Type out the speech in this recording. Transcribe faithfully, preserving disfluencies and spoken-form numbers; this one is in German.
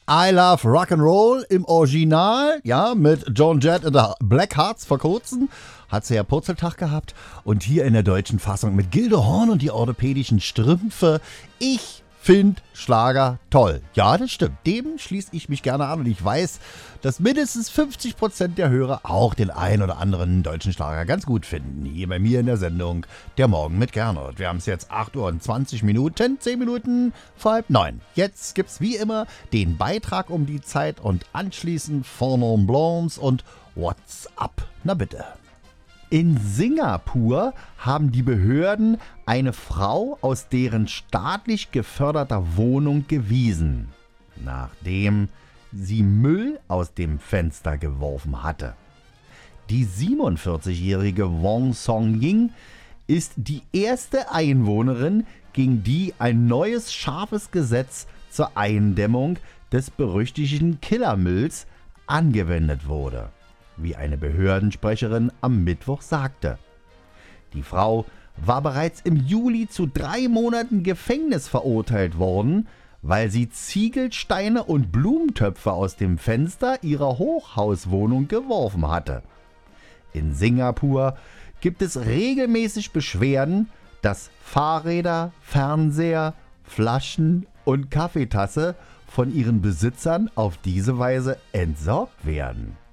I Love Rock'n'Roll im Original, ja, mit Joan Jett in der Black Hearts vor kurzem. Hat sie ja Purzeltag gehabt. Und hier in der deutschen Fassung mit Gilde Horn und die orthopädischen Strümpfe. Ich finde Schlager toll. Ja, das stimmt. Dem schließe ich mich gerne an. Und ich weiß, dass mindestens fünfzig Prozent der Hörer auch den ein oder anderen deutschen Schlager ganz gut finden. Hier bei mir in der Sendung Der Morgen mit Gernot. Wir haben es jetzt acht Uhr und zwanzig Minuten, zehn Minuten vor halb neun. Jetzt gibt's wie immer den Beitrag um die Zeit und anschließend Fornon Blondes und What's Up? Na bitte. In Singapur haben die Behörden eine Frau aus deren staatlich geförderter Wohnung gewiesen, nachdem sie Müll aus dem Fenster geworfen hatte. Die siebenundvierzigjährige Wong Song-Ying ist die erste Einwohnerin, gegen die ein neues scharfes Gesetz zur Eindämmung des berüchtigten Killermülls angewendet wurde, wie eine Behördensprecherin am Mittwoch sagte. Die Frau war bereits im Juli zu drei Monaten Gefängnis verurteilt worden, weil sie Ziegelsteine und Blumentöpfe aus dem Fenster ihrer Hochhauswohnung geworfen hatte. In Singapur gibt es regelmäßig Beschwerden, dass Fahrräder, Fernseher, Flaschen und Kaffeetasse von ihren Besitzern auf diese Weise entsorgt werden.